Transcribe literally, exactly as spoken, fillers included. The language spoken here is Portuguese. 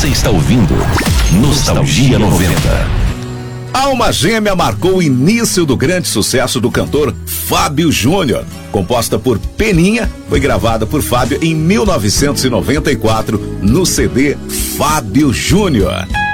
Você está ouvindo Nostalgia noventa. Alma Gêmea marcou o início do grande sucesso do cantor Fábio Júnior. Composta por Peninha, foi gravada por Fábio em mil novecentos e noventa e quatro no C D Fábio Júnior.